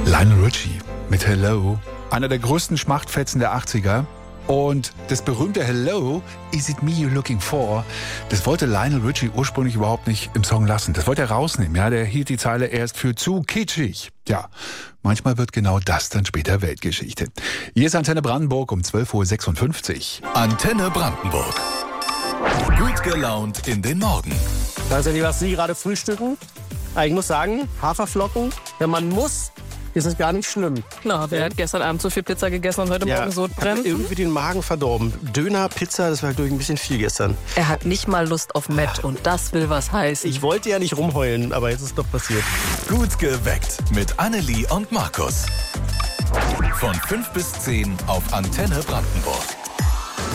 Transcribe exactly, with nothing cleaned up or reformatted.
Lionel Richie mit Hello, einer der größten Schmachtfetzen der achtziger. Und das berühmte Hello, is it me you're looking for, das wollte Lionel Richie ursprünglich überhaupt nicht im Song lassen. Das wollte er rausnehmen. Ja, der hielt die Zeile erst für zu kitschig. Ja, manchmal wird genau das dann später Weltgeschichte. Hier ist Antenne Brandenburg um zwölf Uhr sechsundfünfzig. Antenne Brandenburg. Gut gelaunt in den Morgen. Weiß ja nicht, was Sie gerade frühstücken. Aber ich muss sagen, Haferflocken, wenn man muss, ist es gar nicht schlimm. Na, wer hat gestern Abend so viel Pizza gegessen und heute Ja, Morgen so hat brennt? irgendwie den Magen verdorben. Döner, Pizza, das war halt durch ein bisschen viel gestern. Er hat nicht mal Lust auf Met und das will was heißen. Ich wollte ja nicht rumheulen, aber jetzt ist es doch passiert. Gut geweckt mit Annelie und Markus. Von fünf bis zehn auf Antenne Brandenburg.